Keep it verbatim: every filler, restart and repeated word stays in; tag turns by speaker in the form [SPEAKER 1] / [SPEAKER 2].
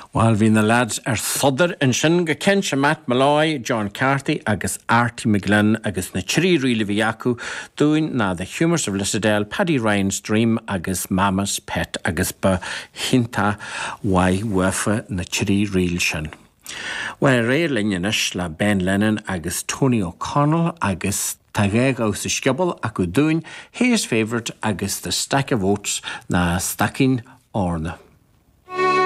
[SPEAKER 1] While hí na lads ar sodar an sin go cen se Matt Malloy, John Carthy agus Artie McGlynn agus na trí riile bhí acu dúin na The Humours of Lissadale, Paddy Ryan's Dream agus Mama's Pet agus ba hinta wai wefa na trí riil sin. Well, réir linnenis le Ben Lennon agus Tony O'Connell agus Tageg aus the skibble acu dúin his favourite agus the stack of oats na stacking orna.